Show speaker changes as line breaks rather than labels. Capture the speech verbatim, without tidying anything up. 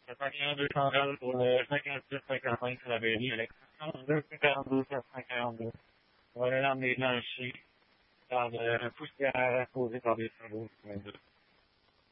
cinquante et un deux cent vingt pour le cinquante-six cinquante-cinq sur la Berry, Alex. deux quarante-deux quatre cent quarante-deux. On va l'emmener blanchi par de la poussière causée par des travaux.